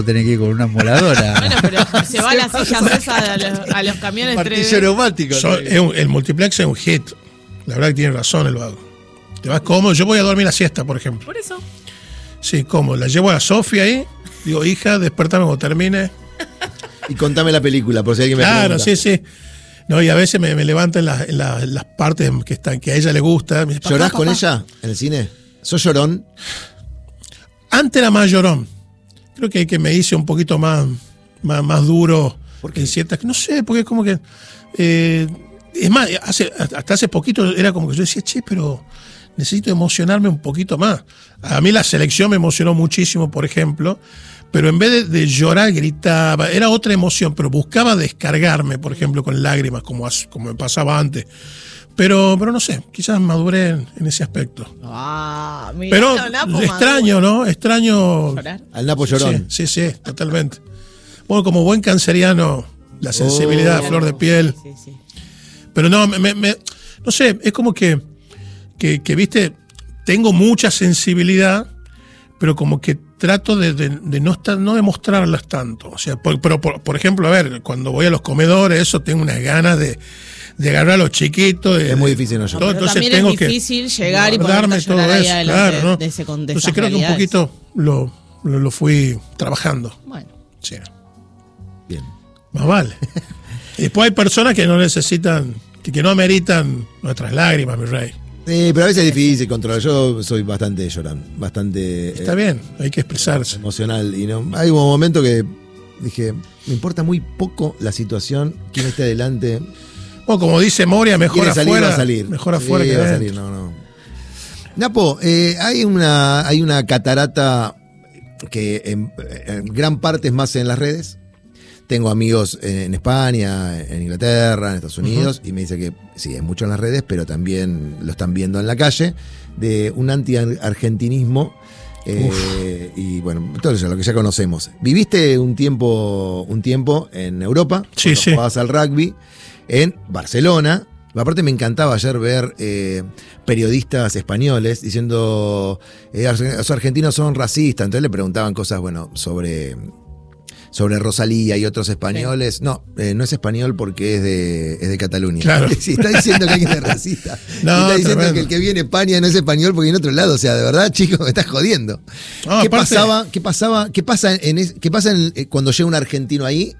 Tenés que ir con una moladora. Bueno, pero se va a las sillas esas a los camiones Martillo 3D. neumático. El multiplex es un hit. La verdad que tiene razón el vago. Te vas cómodo. Yo voy a dormir la siesta, por ejemplo. Por eso. Sí, cómodo. La llevo a Sofía ahí. Digo, hija, despertame cuando termine. Y contame la película, por si alguien me Claro, pregunta. sí. No, y a veces me levanta en las partes que a ella le gusta. Me dice, ¿Llorás papá, con papá. ella en el cine? ¿Sos llorón? Antes era más llorón. Creo que me hice un poquito más duro. ¿Por qué? En ciertas. No sé, porque es como que. Es más, hasta hace poquito era como que yo decía, che, pero necesito emocionarme un poquito más. A mí la selección me emocionó muchísimo, por ejemplo. Pero en vez de llorar, gritaba. Era otra emoción, pero buscaba descargarme, por ejemplo, con lágrimas, como me pasaba antes. Pero no sé, quizás maduré en ese aspecto. Mirá, Pero Napo, extraño, ¿no? Extraño. ¿Llorar? Al Napo llorón. Sí, totalmente. Bueno, como buen canceriano, la sensibilidad a flor de piel. Sí. Pero no, no sé, es como que viste, tengo mucha sensibilidad, pero como que trato de no demostrarlas tanto. O sea, por ejemplo, a ver, cuando voy a los comedores, eso tengo unas ganas de agarrar a los chiquitos. Es muy difícil no llorar. Pero Entonces también tengo es difícil llegar y guardarme ponerte a llorar todo ahí eso, adelante claro, ¿no? de esas Entonces creo que un realidades. poquito lo fui trabajando. Bueno. Sí. Bien. Más vale. Y después hay personas que no necesitan, que no ameritan nuestras lágrimas, mi rey. Sí, pero a veces es difícil controlar. Yo soy bastante llorón, bastante Está bien, hay que expresarse. emocional. Y no, hay un momento que dije, me importa muy poco la situación, quién esté adelante. Bueno, como dice Moria, mejor Quiere salir, afuera. va a salir. Mejor Sí, afuera que va a adentro. salir, no. Napo, hay una catarata que en gran parte es más en las redes. Tengo amigos en España, en Inglaterra, en Estados Unidos, y me dice que sí, es mucho en las redes, pero también lo están viendo en la calle, de un anti-argentinismo. Y bueno, todo eso, lo que ya conocemos. Viviste un tiempo en Europa, Sí, cuando jugabas al rugby, en Barcelona. Aparte me encantaba ayer ver periodistas españoles diciendo los argentinos son racistas. Entonces le preguntaban cosas, bueno, sobre Rosalía y otros españoles. Sí. No es español porque es de Cataluña. Claro. Si está diciendo que alguien es racista. No, está diciendo tremendo. que el que viene a España no es español porque viene a otro lado. O sea, de verdad, chicos, me estás jodiendo. No, ¿Qué aparte- pasa cuando llega un argentino ahí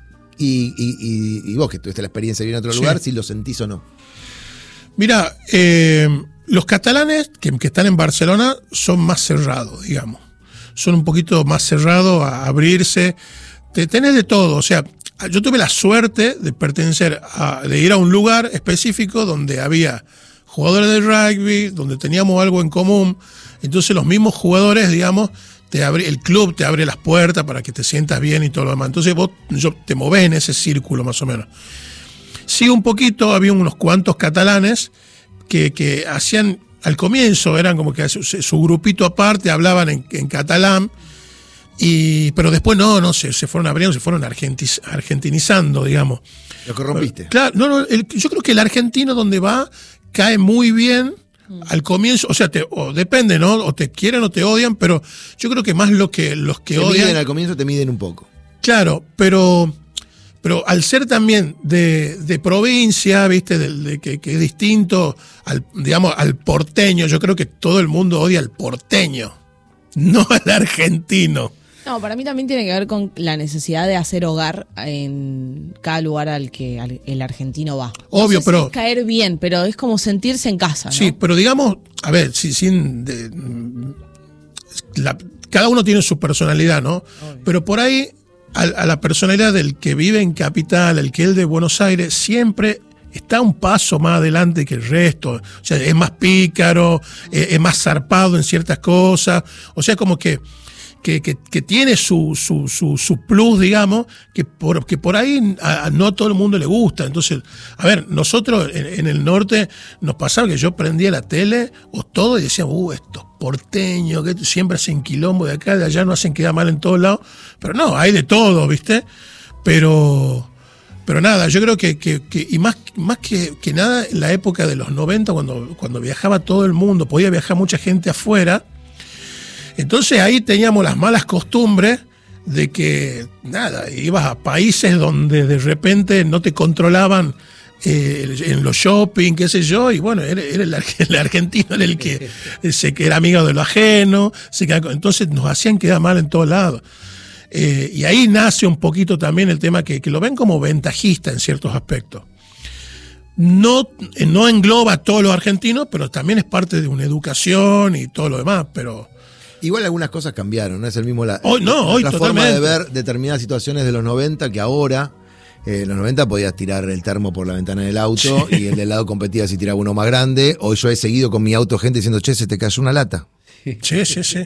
y vos que tuviste la experiencia de ir a otro Sí. lugar, si lo sentís o no? Mira, los catalanes que están en Barcelona son más cerrados, digamos. Son un poquito más cerrados a abrirse. Tenés de todo. O sea, yo tuve la suerte de de ir a un lugar específico donde había jugadores de rugby, donde teníamos algo en común. Entonces los mismos jugadores, digamos, el club te abre las puertas para que te sientas bien y todo lo demás. Entonces yo te movés en ese círculo más o menos. Sí, un poquito, había unos cuantos catalanes que hacían, al comienzo eran como que su grupito aparte, hablaban en catalán, pero después no, se fueron abriendo, se fueron argentinizando, digamos. Lo corrompiste. Claro, yo creo que el argentino donde va cae muy bien al comienzo, o sea, depende, ¿no? O te quieren o te odian, pero yo creo que más los que Te odian. miden al comienzo, te miden un poco. Claro, pero al ser también de provincia, ¿viste? Que es distinto al porteño, yo creo que todo el mundo odia al porteño, no al argentino. No, para mí también tiene que ver con la necesidad de hacer hogar en cada lugar al que el argentino va. Obvio, no sé pero- si es caer bien, pero es como sentirse en casa, ¿no? Sí, pero digamos, a ver, cada uno tiene su personalidad, ¿no? Pero por ahí, a la personalidad del que vive en capital, el que es de Buenos Aires, siempre está un paso más adelante que el resto. O sea, es más pícaro, es más zarpado en ciertas cosas. O sea, como que tiene su plus, digamos, que por ahí no a todo el mundo le gusta. Entonces, a ver, nosotros en el norte nos pasaba que yo prendía la tele o todo y decía, estos porteños que siempre hacen quilombo de acá, de allá, no hacen quedar mal en todos lados. Pero no, hay de todo, ¿viste? Pero nada, yo creo que y más que nada en la época de los 90, cuando viajaba todo el mundo, podía viajar mucha gente afuera. Entonces ahí teníamos las malas costumbres de que, nada, ibas a países donde de repente no te controlaban en los shopping, qué sé yo, y bueno, era el argentino era el que era amigo de lo ajeno, entonces nos hacían quedar mal en todos lados. Y ahí nace un poquito también el tema que lo ven como ventajista en ciertos aspectos. No engloba a todos los argentinos, pero también es parte de una educación y todo lo demás, pero... Igual algunas cosas cambiaron, no es el mismo la totalmente. forma de ver determinadas situaciones de los 90 que ahora. En los 90 podías tirar el termo por la ventana del auto y el del lado competía si tiraba uno más grande. Hoy yo he seguido con mi auto gente diciendo, che, se te cayó una lata. Sí.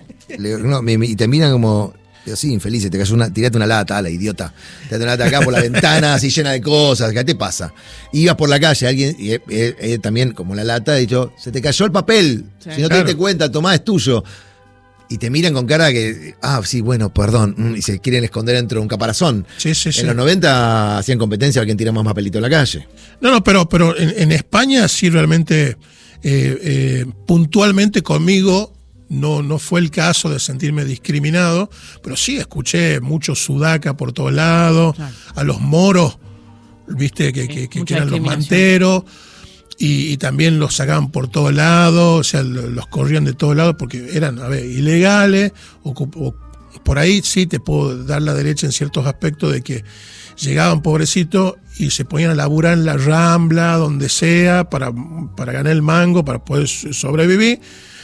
Y te miran como... Sí, infeliz, tirate una lata, la idiota. Tirate una lata acá por la ventana, así llena de cosas. ¿Qué te pasa? Ibas por la calle, alguien, también, como la lata, ha dicho, se te cayó el papel. Sí, si no te diste cuenta, tomá, es tuyo. Y te miran con cara que, sí, bueno, perdón. Y se quieren esconder dentro de un caparazón. Sí. En los 90 hacían competencia a quien tira más papelito en la calle. No, pero en España sí realmente, puntualmente conmigo, no fue el caso de sentirme discriminado, pero sí escuché mucho sudaca por todos lados, claro. A los moros, viste, que eran los manteros, y también los sacaban por todos lados, o sea, los corrían de todos lados porque eran, ilegales, o por ahí sí te puedo dar la derecha en ciertos aspectos de que llegaban pobrecitos y se ponían a laburar en la Rambla, donde sea, para ganar el mango, para poder sobrevivir.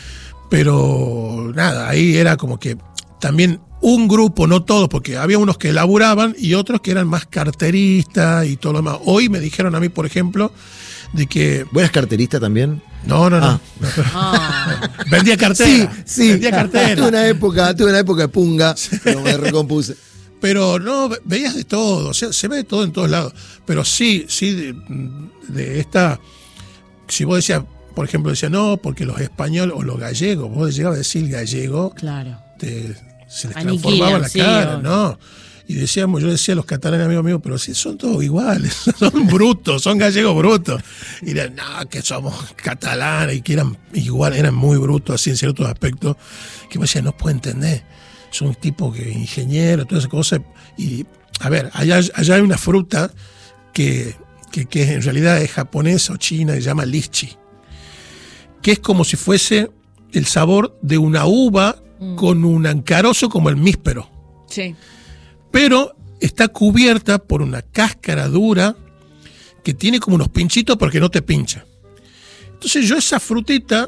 Pero nada, ahí era como que también un grupo, no todos, porque había unos que laburaban y otros que eran más carteristas y todo lo demás. Hoy me dijeron a mí, por ejemplo, de que... ¿Vos eras carterista también? No. Vendía cartera. Sí. Vendía cartera. Tuve una época de punga, pero me recompuse. Pero no, veías de todo, o sea, se ve de todo en todos lados. Pero sí, de esta... Si vos decías... Por ejemplo, decía, no, porque los españoles o los gallegos, vos llegabas a decir gallego, claro. Se les transformaba la cara, ¿no? Y yo decía a los catalanes, amigos, pero sí, son todos iguales, son brutos, son gallegos brutos. Y eran, no, que somos catalanes, y que eran igual, eran muy brutos así en ciertos aspectos, que me decían, no puedo entender, son un tipo que ingeniero, todas esas cosas. Y, a ver, allá hay una fruta que en realidad es japonesa o china, se llama lichi, que es como si fuese el sabor de una uva con un ancaroso como el míspero. Sí. Pero está cubierta por una cáscara dura que tiene como unos pinchitos porque no te pincha. Entonces yo esa frutita,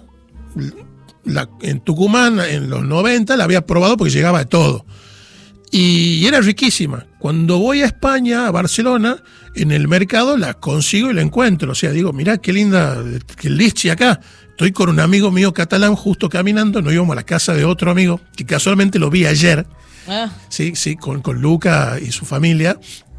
en Tucumán en los 90 la había probado porque llegaba de todo. Y era riquísima. Cuando voy a España, a Barcelona, en el mercado la consigo y la encuentro. O sea, digo, mirá qué linda, que el lichi acá. Estoy con un amigo mío catalán justo caminando, nos íbamos a la casa de otro amigo, que casualmente lo vi ayer, sí, con Luca y su familia,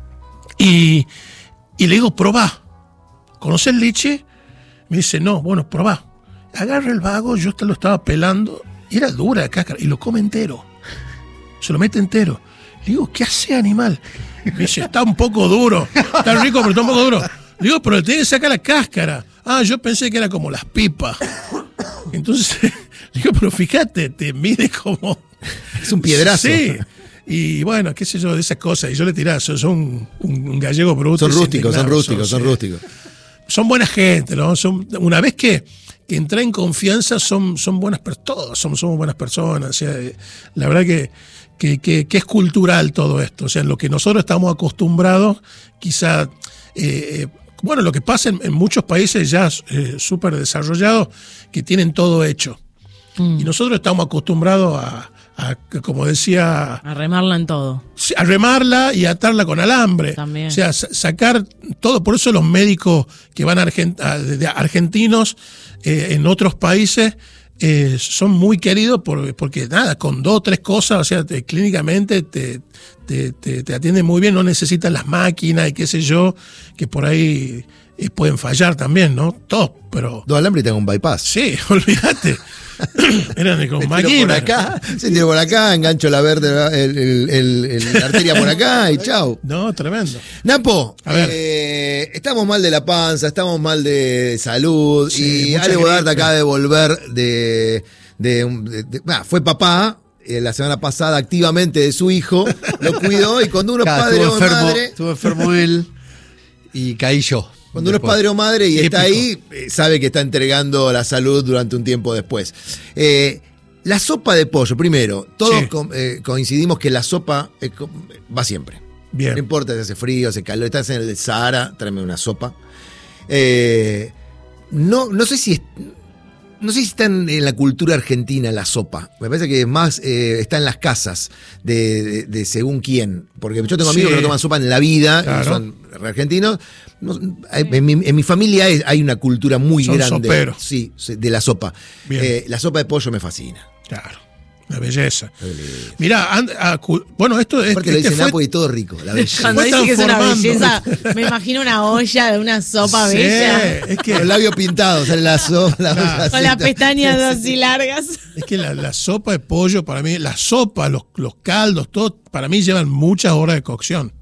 y le digo, probá, ¿conocés el lichi? Me dice, no, bueno, probá. Agarra el vago, yo lo estaba pelando, y era dura la cáscara, y lo come entero, se lo mete entero. Le digo, ¿qué hace, animal? Me dice, está un poco duro, está rico, pero está un poco duro. Le digo, pero le tenés que sacar la cáscara. Yo pensé que era como las pipas. Entonces, le digo, pero fíjate, te mide como... Es un piedrazo. Sí. Y bueno, qué sé yo, de esas cosas. Y yo le tiraba, son un gallego bruto. Son rústicos. Son buena gente, ¿no? Una vez que entré en confianza, son buenas personas. Todos somos buenas personas. O sea, la verdad que es cultural todo esto. O sea, en lo que nosotros estamos acostumbrados, quizá... bueno, lo que pasa en muchos países ya súper desarrollados que tienen todo hecho. Y nosotros estamos acostumbrados a, como decía... A remarla en todo. A remarla y atarla con alambre. También. O sea, sacar todo. Por eso los médicos que van de argentinos en otros países son muy queridos porque nada, con 2 o 3 cosas, o sea, clínicamente te atienden muy bien, no necesitan las máquinas y qué sé yo, que por ahí pueden fallar también, ¿no? Todos, pero... 2 alambres y tengo un bypass. Sí, olvídate. Eran con máquinas. Se tiro por acá, engancho la verde, la arteria por acá y chau. No, tremendo. Napo, a ver. Estamos mal de la panza, estamos mal de salud, sí, y Ale Bodart acaba de volver fue papá. la semana pasada activamente de su hijo, lo cuidó y cuando uno es padre o madre... Estuvo enfermo él y caí yo. Cuando uno es padre o madre y está ahí, sabe que está entregando la salud durante un tiempo después. La sopa de pollo, primero, todos coincidimos que la sopa va siempre. Bien. No importa si hace frío, hace calor, estás en el Sahara, tráeme una sopa. No sé si está en la cultura argentina la sopa. Me parece que más está en las casas de según quién. Porque yo tengo amigos que no toman sopa en la vida, claro, y son argentinos. En mi familia hay una cultura muy grande. Soperos. Sí, de la sopa. La sopa de pollo me fascina. Claro. La belleza. Mirá, bueno, esto es. Porque lo dice Napo y todo rico. La belleza. Cuando dice que es una belleza, me imagino una olla de una sopa bella. Es que el labio pintado, sale la sopa. Con las pestañas así largas. Es que la sopa de pollo, para mí, la sopa, los caldos, todo, para mí llevan muchas horas de cocción.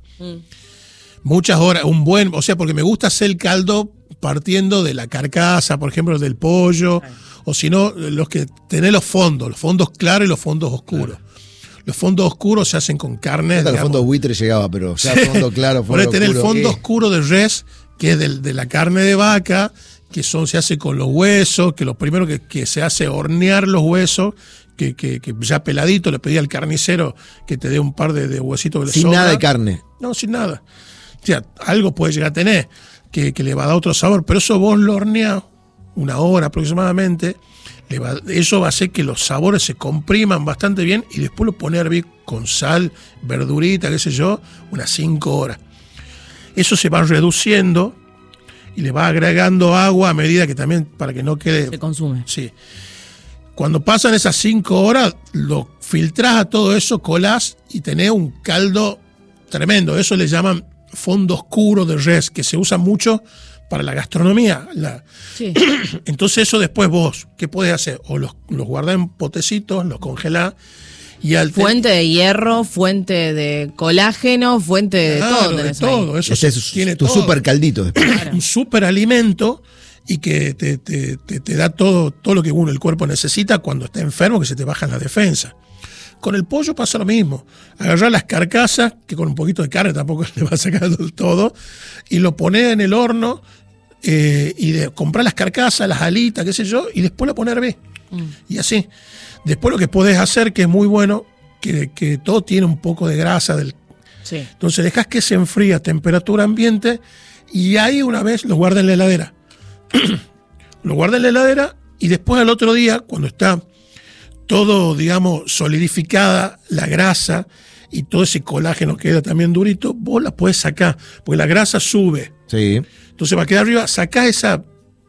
Muchas horas, o sea, porque me gusta hacer el caldo partiendo de la carcasa, por ejemplo, del pollo. O si no, los que tenés los fondos claros y los fondos oscuros. Claro. Los fondos oscuros se hacen con carne. Los fondos buitre llegaba, pero ya fondo claro, fondo oscuro. Tener el fondo oscuro de res, que es de la carne de vaca, que se hace con los huesos, que lo primero que se hace hornear los huesos, que ya peladito, le pedí al carnicero que te dé un par de huesitos que le sobra. Sin nada de carne. No, sin nada. O sea, algo puede llegar a tener, que le va a dar otro sabor, pero eso vos lo horneás 1 hora aproximadamente, eso va a hacer que los sabores se compriman bastante bien y después lo pone a hervir con sal, verdurita, qué sé yo, unas 5 horas. Eso se va reduciendo y le va agregando agua a medida que también, para que no quede... Se consume. Sí. Cuando pasan esas 5 horas, lo filtrás a todo eso, colás y tenés un caldo tremendo. Eso le llaman fondo oscuro de res, que se usa mucho para la gastronomía. Sí. Entonces eso después vos, ¿qué podés hacer? O los guardás en potecitos, los congelás. Fuente de hierro, fuente de colágeno, fuente de todo. De todo. Eso tiene tu super caldito. Claro. Un super alimento y que te da todo lo que el cuerpo necesita cuando está enfermo, que se te bajan las defensas. Con el pollo pasa lo mismo. Agarrar las carcasas, que con un poquito de carne tampoco le va a sacar del todo, y lo pones en el horno, comprar las carcasas, las alitas, qué sé yo, y después lo poner a hervir. Y así. Después lo que podés hacer, que es muy bueno, que todo tiene un poco de grasa. Sí. Entonces dejás que se enfríe a temperatura ambiente y ahí una vez lo guardas en la heladera. Lo guardas en la heladera y después al otro día, cuando está todo, digamos, solidificada la grasa y todo ese colágeno queda también durito, vos la podés sacar, porque la grasa sube. Sí. Entonces va a quedar arriba, sacás esa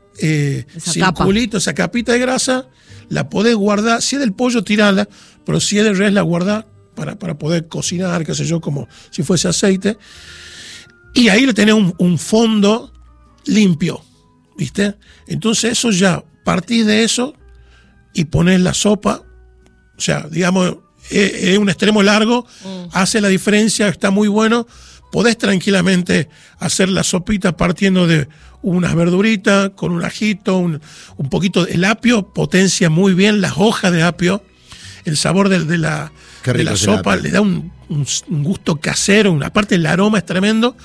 circulito, esa capita de grasa, la podés guardar, si es del pollo tirala, pero si es de res la guardás para poder cocinar, qué sé yo, como si fuese aceite. Y ahí le tenés un fondo limpio, ¿viste? Entonces eso ya, partís de eso y ponés la sopa, o sea, digamos, es un extremo largo, hace la diferencia, está muy bueno. Podés tranquilamente hacer la sopita partiendo de unas verduritas, con un ajito, un poquito de apio, potencia muy bien las hojas de apio, el sabor de la sopa le da un gusto casero, aparte el aroma es tremendo.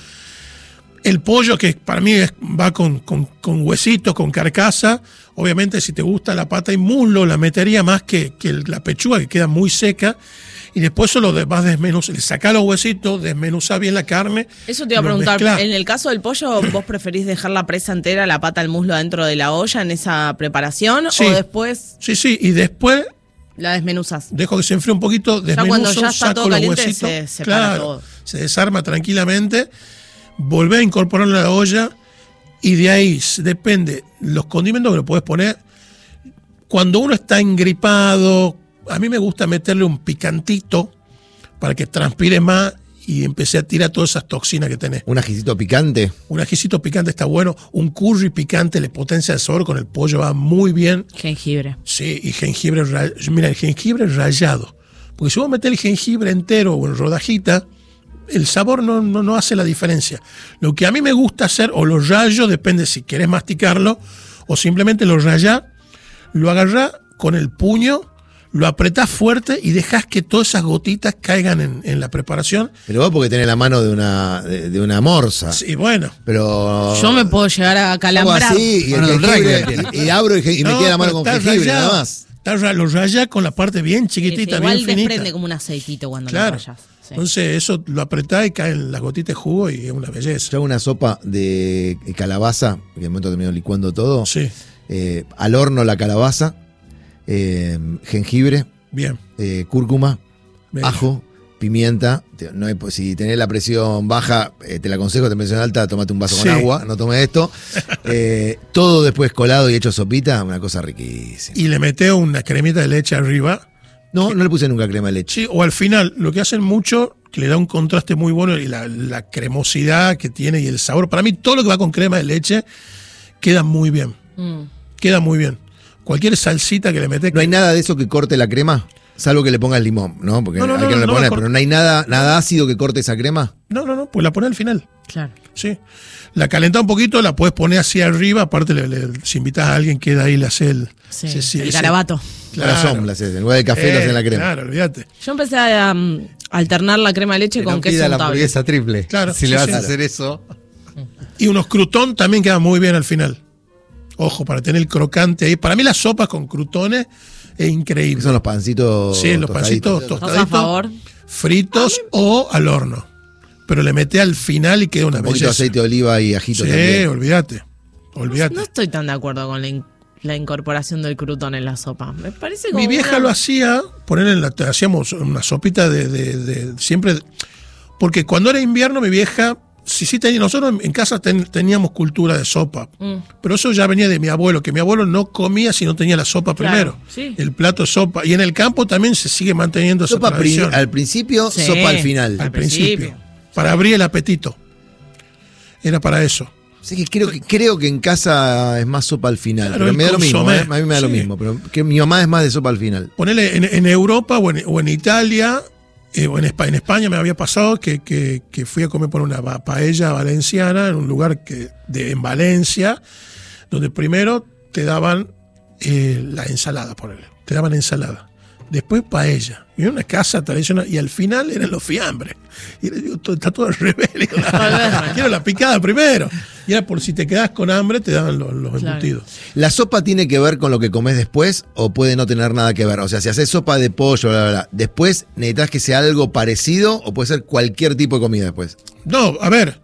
El pollo, que para mí va con huesitos, con carcasa, obviamente si te gusta la pata y muslo, la metería más que la pechuga, que queda muy seca. Y después eso lo vas desmenuzando, le sacás los huesitos, desmenuzás bien la carne. Eso te iba a preguntar, en el caso del pollo, ¿vos preferís dejar la presa entera, la pata, el muslo dentro de la olla en esa preparación? Sí. ¿O después? Sí, y después la desmenuzás. Dejo que se enfríe un poquito, desmenuzo, ya cuando ya está todo caliente, se separa todo. Se desarma tranquilamente, volvés a incorporarlo a la olla y de ahí depende los condimentos que lo podés poner. Cuando uno está engripado, a mí me gusta meterle un picantito para que transpire más y empecé a tirar todas esas toxinas que tenés. ¿Un ajicito picante? Un ajicito picante está bueno. Un curry picante le potencia el sabor, con el pollo va muy bien. Jengibre. Sí, y jengibre, mira, el jengibre rallado. Porque si vos metés el jengibre entero o en rodajita, el sabor no hace la diferencia. Lo que a mí me gusta hacer, o lo rayo, depende si querés masticarlo, o simplemente lo rayás, lo agarrás con el puño, lo apretás fuerte y dejás que todas esas gotitas caigan en la preparación. Pero vos porque tenés la mano de una morsa. Sí, bueno. Pero yo me puedo llegar a calambrar. Así, y, y abro y me queda la mano con jengibre, nada más. Lo rayás con la parte bien chiquitita, igual bien finita. desprende como un aceitito cuando claro. lo rayás. Sí. Entonces eso lo apretás y caen las gotitas de jugo y es una belleza. Yo hago una sopa de calabaza, que de momento termino licuando todo. Sí. Al horno la calabaza, jengibre, bien. Cúrcuma, bien. Ajo, pimienta. Si tenés la presión baja, te la aconsejo, tenés presión alta, tomate un vaso con agua, no tomes esto. Todo después colado y hecho sopita, una cosa riquísima. Y le metés una cremita de leche arriba. No le puse nunca crema de leche. Sí, o al final, lo que hacen mucho, que le da un contraste muy bueno y la cremosidad que tiene y el sabor. Para mí, todo lo que va con crema de leche queda muy bien. Queda muy bien. Cualquier salsita que le metes. ¿No hay nada de eso que corte la crema? Salvo que le pongas limón, ¿no? Porque hay que no le poner, pero no hay nada ácido que corte esa crema. No, pues la pones al final. Claro. Sí. La calentás un poquito, la puedes poner hacia arriba, aparte si invitas a alguien queda ahí, le hace el garabato. Claro. En lugar de café lo hacen la crema. Claro, olvídate. Yo empecé a alternar la crema de leche con queso untable. La hamburguesa triple. Claro. Si le vas a hacer eso. Y unos croutons también quedan muy bien al final. Ojo, para tener el crocante ahí. Para mí las sopas con crutones es increíble. Son los pancitos. Sí, los pancitos tostaditos. ¿A favor? Fritos o al horno. Pero le meté al final y queda una belleza. Un poquito de aceite de oliva y ajito también. Sí, olvídate. No estoy tan de acuerdo con la incorporación del crutón en la sopa. Me parece como mi vieja lo hacía, hacíamos una sopita de siempre. Porque cuando era invierno, mi vieja. Nosotros en casa teníamos cultura de sopa, pero eso ya venía de mi abuelo, que mi abuelo no comía si no tenía la sopa primero, el plato de sopa, y en el campo también se sigue manteniendo sopa esa tradición. Al principio, sopa al final. Al principio, para abrir el apetito, era para eso. Sí, creo que en casa es más sopa al final, claro, pero me da lo mismo, a mí me da lo sí. mismo, pero que mi mamá es más de sopa al final. Ponele en Europa o en Italia, o en España me había pasado que fui a comer por una paella valenciana en un lugar en Valencia, donde primero te daban la ensalada, te daban ensalada, después paella, y en una casa tradicional, y al final eran los fiambres. Y era, está todo al revés. Quiero la picada primero. Y era por si te quedás con hambre, te daban los embutidos. ¿La sopa tiene que ver con lo que comes después o puede no tener nada que ver? O sea, si haces sopa de pollo, después necesitas que sea algo parecido o puede ser cualquier tipo de comida después. No, a ver.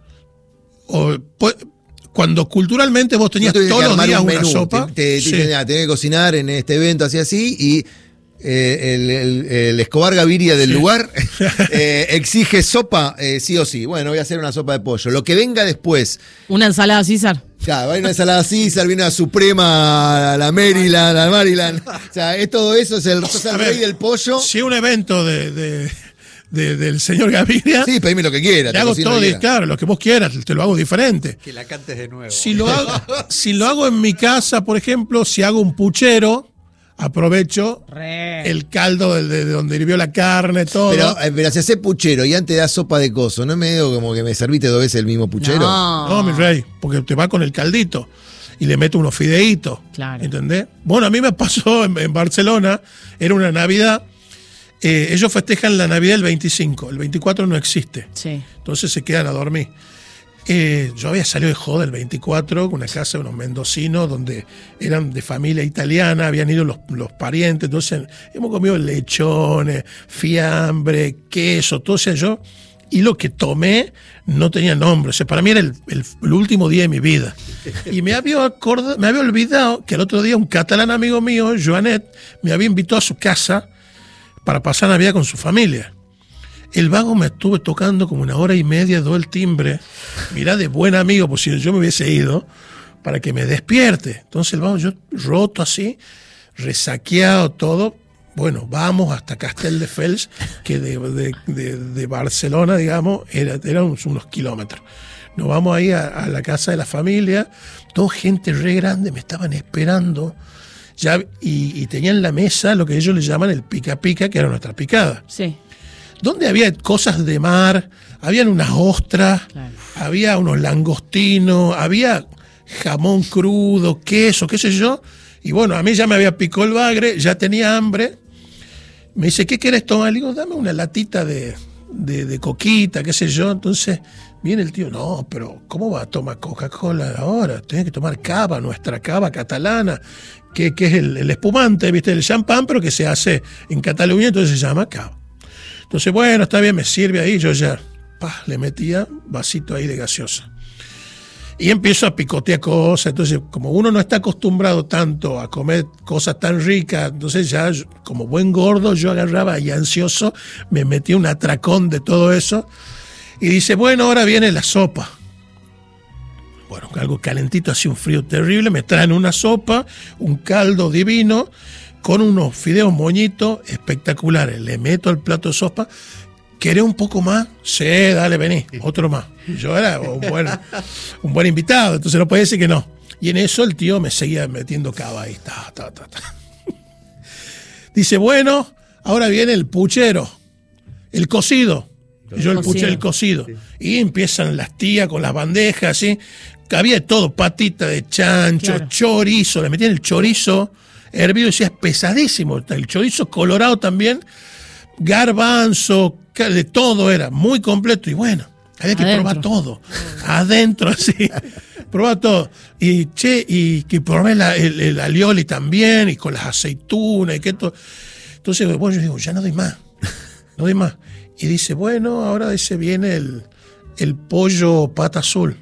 Cuando culturalmente vos tenías todos los días una sopa. Tenés que cocinar en este evento, así, y el Escobar Gaviria del lugar exige sopa, sí o sí. Bueno, voy a hacer una sopa de pollo. Lo que venga después. ¿Una ensalada César? Claro, hay una ensalada César, viene una Suprema, la Maryland, la Maryland. O sea, todo eso es el rey del pollo. Si es un evento del señor Gaviria. Sí, pedime lo que quieras. Te hago todo, claro, lo que vos quieras, te lo hago diferente. Que la cantes de nuevo. Si lo hago en mi casa, por ejemplo, si hago un puchero, aprovecho el caldo de donde hirvió la carne, todo. Pero si haces puchero y antes das sopa de coso, ¿no es medio como que me serviste 2 veces el mismo puchero? No, mi rey, porque te va con el caldito y le meto unos fideitos. Claro. ¿Entendés? Bueno, a mí me pasó en Barcelona, era una Navidad. Ellos festejan la Navidad el 25, el 24 no existe. Sí. Entonces se quedan a dormir. Yo había salido de joda el 24 con una casa de unos mendocinos donde eran de familia italiana, habían ido los parientes, entonces hemos comido lechones, fiambre, queso, todo eso yo, y lo que tomé no tenía nombre, o sea, para mí era el último día de mi vida. Y me había olvidado que el otro día un catalán amigo mío, Joanet, me había invitado a su casa para pasar Navidad con su familia. El vago me estuve tocando como 1 hora y media, todo el timbre. Mirá, de buen amigo, pues si yo me hubiese ido, para que me despierte. Entonces el vago, yo roto así, resaqueado todo. Bueno, vamos hasta Castelldefels, que de Barcelona, digamos, eran unos kilómetros. Nos vamos ahí a la casa de la familia, toda gente re grande, me estaban esperando. Ya, y tenían en la mesa lo que ellos le llaman el pica pica, que era nuestra picada. Sí. Donde había cosas de mar, habían unas ostras, claro, había unos langostinos, había jamón crudo, queso, qué sé yo. Y bueno, a mí ya me había picado el bagre, ya tenía hambre. Me dice, ¿qué querés tomar? Le digo, dame una latita de coquita, qué sé yo. Entonces viene el tío, no, pero ¿cómo va a tomar Coca-Cola ahora? Tienes que tomar cava, nuestra cava catalana, que es el espumante, ¿viste? El champán, pero que se hace en Cataluña, entonces se llama cava. Entonces, bueno, está bien, me sirve ahí. Yo ya le metía vasito ahí de gaseosa. Y empiezo a picotear cosas. Entonces, como uno no está acostumbrado tanto a comer cosas tan ricas, entonces ya, como buen gordo, yo agarraba y ansioso, me metí un atracón de todo eso. Y dice, bueno, ahora viene la sopa. Bueno, algo calentito, así un frío terrible. Me traen una sopa, un caldo divino, con unos fideos moñitos espectaculares. Le meto el plato de sopa. ¿Querés un poco más? Sí, dale, vení, otro más. Yo era un buen invitado, entonces no podía decir que no. Y en eso el tío me seguía metiendo cava ahí. Dice, bueno, ahora viene el puchero, el cocido. Yo el puchero, el cocido. Sí. Y empiezan las tías con las bandejas, así. Había de todo, patita de chancho, claro, chorizo. Le metían el chorizo hervido, decía, es pesadísimo. El chorizo colorado también, garbanzo, de todo era, muy completo. Y bueno, había que probar todo. Adentro, así. Probar todo. Y que probé el alioli también, y con las aceitunas, y que todo. Entonces, bueno, yo digo, ya no doy más. No doy más. Y dice, bueno, ahora viene el pollo pata azul.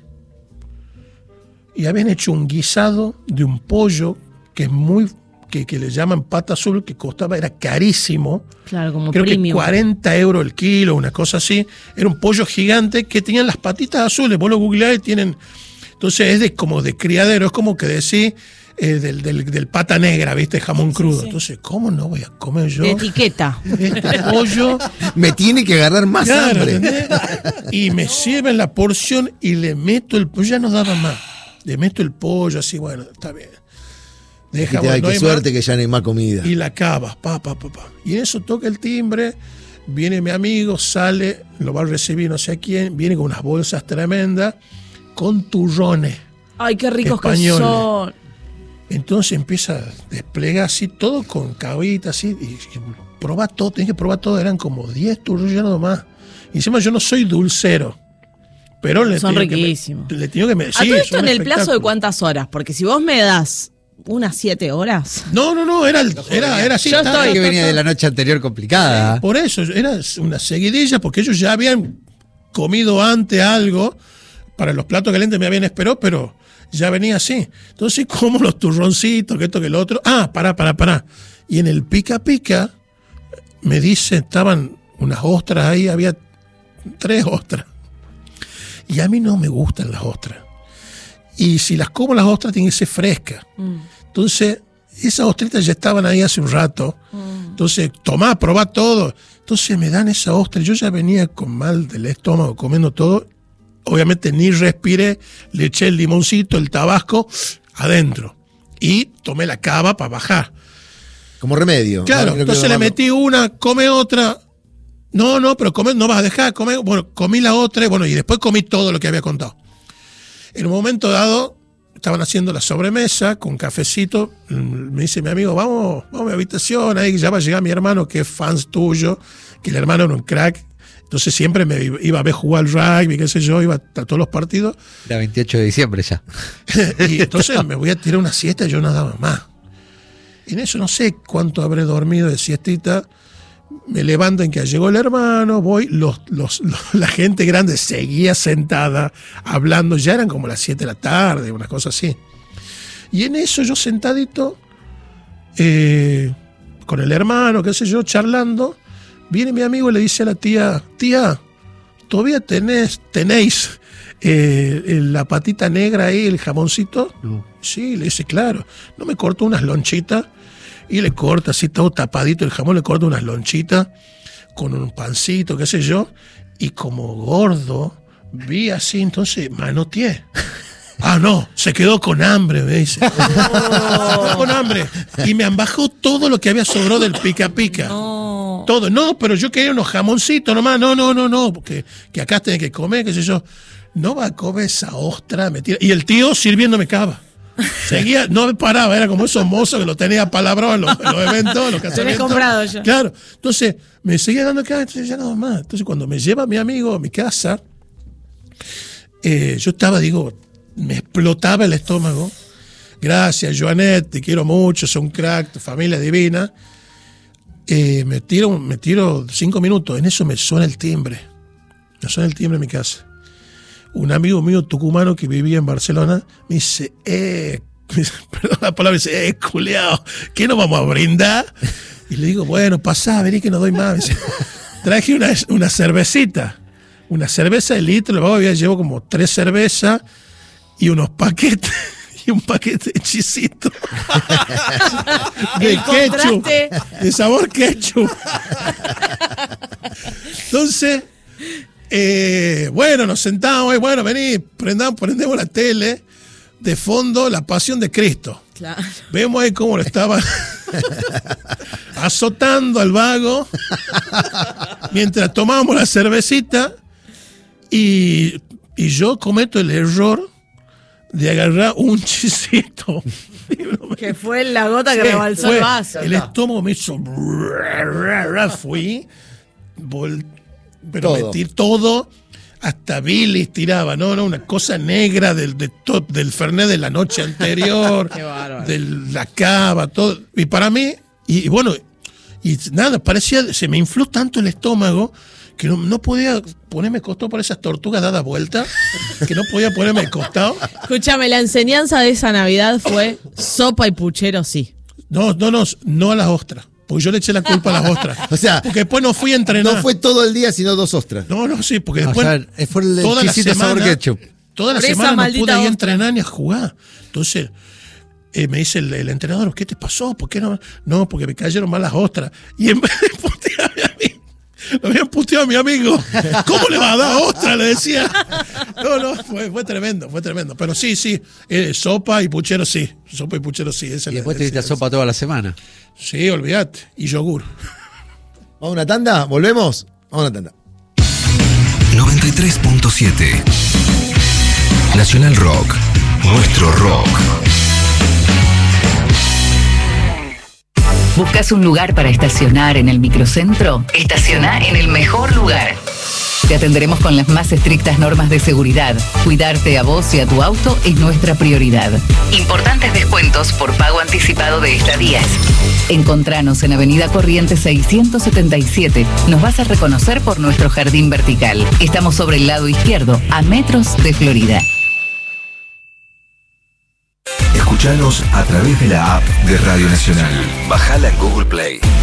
Y habían hecho un guisado de un pollo que es muy... Que le llaman pata azul, que era carísimo. Claro, como creo premium. Que 40 euros el kilo, una cosa así. Era un pollo gigante que tenían las patitas azules. Vos lo googleás y tienen... Entonces es como de criadero, es como que decís del pata negra, ¿viste? Jamón crudo. Sí. Entonces, ¿cómo no voy a comer yo? De etiqueta. Este pollo. Me tiene que agarrar más hambre. ¿Entendés? Y me sirven la porción y le meto el pollo. Ya no daba más. Le meto el pollo así, bueno, está bien. Deja, bueno, qué suerte que ya no hay más comida. Y la cava, Y en eso toca el timbre, viene mi amigo, sale, lo va a recibir no sé quién, viene con unas bolsas tremendas, con turrones. Ay, qué ricos españoles. Que son. Entonces empieza a desplegar así, todo con cabita, así, y probar todo, tenés que probar todo, eran como 10 turrones, ya no más. Y encima yo no soy dulcero. Pero son riquísimos. Le tengo que ¿A todo esto en el plazo de cuántas horas? Porque si vos me das unas 7 horas. No, era así. Yo estoy que venía de la noche anterior complicada. Por eso, era una seguidilla, porque ellos ya habían comido antes algo, para los platos calientes me habían esperado, pero ya venía así. Entonces, como los turroncitos, que esto, que lo otro. Pará. Y en el pica pica, me dice, estaban unas ostras ahí, había 3 ostras. Y a mí no me gustan las ostras. Y si las como las ostras tienen que ser frescas. Entonces, esas ostritas ya estaban ahí hace un rato. Entonces, probá todo. Entonces me dan esa ostra. Yo ya venía con mal del estómago comiendo todo. Obviamente ni respiré. Le eché el limoncito, el tabasco adentro. Y tomé la cava para bajar. Como remedio. Claro, entonces le metí una, come otra. No, pero comer no vas a dejar. Comer. Bueno, comí la otra. Bueno, y después comí todo lo que había contado. En un momento dado, estaban haciendo la sobremesa con cafecito. Me dice mi amigo, vamos a mi habitación, ahí ya va a llegar mi hermano, que es fan tuyo, que el hermano era un crack. Entonces siempre me iba a ver jugar al rugby, qué sé yo, iba a todos los partidos. Era 28 de diciembre ya. Y entonces me voy a tirar una siesta y yo no daba más. Y en eso no sé cuánto habré dormido de siestita. Me levantan que llegó el hermano, voy, la gente grande seguía sentada, hablando, ya eran como las 7 de la tarde, una cosa así. Y en eso yo sentadito, con el hermano, qué sé yo, charlando, viene mi amigo y le dice a la tía, ¿todavía tenéis la patita negra ahí, el jamoncito? No. Sí, le dice, claro, ¿no me corto unas lonchitas? Y le corta así todo tapadito el jamón, le corta unas lonchitas con un pancito, qué sé yo, y como gordo vi así, entonces manoteé. No, se quedó con hambre, me dice. Se quedó con hambre. Y me ambajó todo lo que había sobrado del pica pica. No. Todo. No, pero yo quería unos jamoncitos nomás. No, porque que acá tenés que comer, qué sé yo. No va a comer esa ostra, me tira. Y el tío sirviéndome cava. Seguía, no paraba, era como esos mozos que lo tenía palabrado en los eventos, en los casamientos. Lo he comprado yo. Claro, entonces me seguía dando acá, entonces ya nada más. Entonces cuando me lleva mi amigo a mi casa, yo estaba, me explotaba el estómago. Gracias, Joanet, te quiero mucho, sos un crack, tu familia divina. Me tiro 5 minutos, en eso me suena el timbre. Me suena el timbre en mi casa. Un amigo mío tucumano que vivía en Barcelona me dice, perdón la palabra, me dice, culeado, ¿qué nos vamos a brindar? Y le digo, bueno, pasá, vení que no doy más. Me dice, traje una cervecita, una cerveza de litro, ya llevo como 3 cervezas y unos paquetes. Y un paquete de chisito de ketchup, de sabor ketchup. Entonces, bueno, nos sentamos, bueno, vení, prendemos la tele, de fondo La Pasión de Cristo. Claro. Vemos ahí cómo lo estaba azotando al vago mientras tomábamos la cervecita y yo cometo el error de agarrar un chisito. Que fue la gota que rebalsó el vaso. El estómago me hizo... Fui... Pero todo. metí todo... Hasta bilis tiraba, ¿no? Una cosa negra del Fernet de la noche anterior. Qué bárbaro. De la cava, todo. Y para mí... Y bueno... Y nada, se me infló tanto el estómago... que no podía ponerme costado por esas tortugas dadas vueltas, que no podía ponerme al costado. Escúchame, la enseñanza de esa Navidad fue sopa y puchero, sí. No a las ostras, porque yo le eché la culpa a las ostras. O sea, porque después no fui a entrenar. No fue todo el día, sino 2 ostras. No, sí, porque después fue el toda la chisito sabor semana, ketchup. toda la Por esa semana no maldita pude ir a ostra. entrenar ni a jugar. Entonces me dice el entrenador, ¿qué te pasó? ¿Por qué no? No, porque me cayeron mal las ostras. Y en vez de putearme a mí, lo habían puteado a mi amigo. ¿Cómo le va a dar ostra? Le decía. No, fue tremendo, fue tremendo. Pero sí, sopa y puchero sí. Sopa y puchero sí. Y después te diste sopa toda la semana. Sí, olvídate. Y yogur. ¿Vamos a una tanda? ¿Volvemos? Vamos a una tanda. 93.7 Nacional Rock. Nuestro rock. ¿Buscas un lugar para estacionar en el microcentro? Estaciona en el mejor lugar. Te atenderemos con las más estrictas normas de seguridad. Cuidarte a vos y a tu auto es nuestra prioridad. Importantes descuentos por pago anticipado de estadías. Encontranos en Avenida Corrientes 677. Nos vas a reconocer por nuestro jardín vertical. Estamos sobre el lado izquierdo, a metros de Florida. Escuchanos a través de la app de Radio Nacional. Bajala en Google Play.